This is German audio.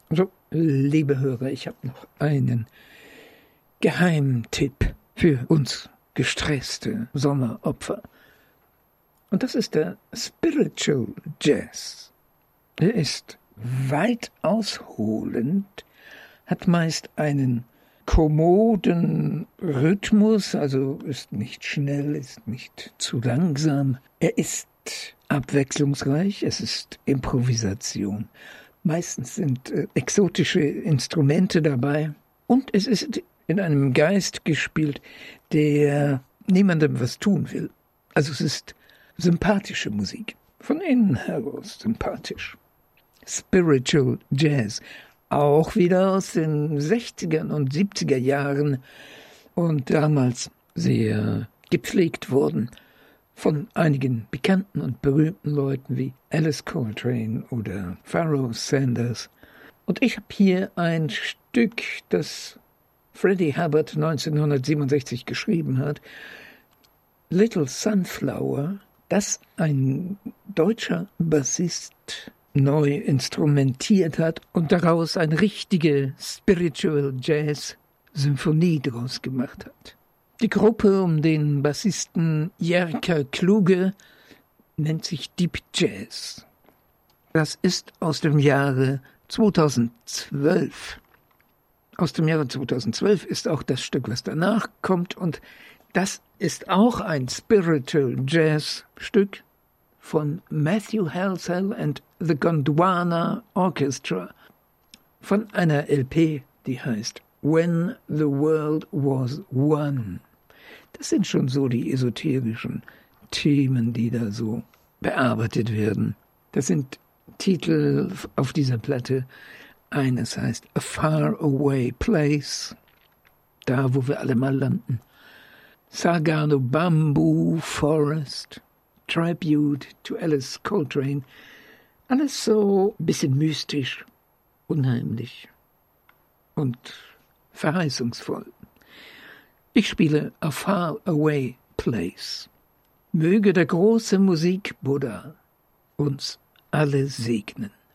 So, liebe Hörer, ich habe noch einen Geheimtipp für uns gestresste Sommeropfer. Und das ist der Spiritual Jazz. Er ist weit ausholend, hat meist einen kommoden Rhythmus, also ist nicht schnell, ist nicht zu langsam. Er ist abwechslungsreich, es ist Improvisation. Meistens sind exotische Instrumente dabei und es ist in einem Geist gespielt, der niemandem was tun will. Also es ist sympathische Musik, von innen heraus sympathisch. Spiritual Jazz, auch wieder aus den 60er und 70er Jahren und damals sehr gepflegt worden von einigen bekannten und berühmten Leuten wie Alice Coltrane oder Pharoah Sanders. Und ich habe hier ein Stück, das Freddie Hubbard 1967 geschrieben hat, Little Sunflower, das ein deutscher Bassist neu instrumentiert hat und daraus eine richtige Spiritual Jazz Symphonie draus gemacht hat. Die Gruppe um den Bassisten Jerker Kluge nennt sich Deep Jazz. Das ist aus dem Jahre 2012. Aus dem Jahre 2012 ist auch das Stück, was danach kommt, und das ist auch ein Spiritual Jazz Stück von Matthew Halsall and the Gondwana Orchestra von einer LP, die heißt When the World Was One. Das sind schon so die esoterischen Themen, die da so bearbeitet werden. Das sind Titel auf dieser Platte. Eines heißt A Far Away Place, da wo wir alle mal landen. Sagano Bamboo Forest, Tribute to Alice Coltrane. Alles so ein bisschen mystisch, unheimlich und verheißungsvoll. Ich spiele A Far Away Place. Möge der große Musik-Buddha uns alle segnen.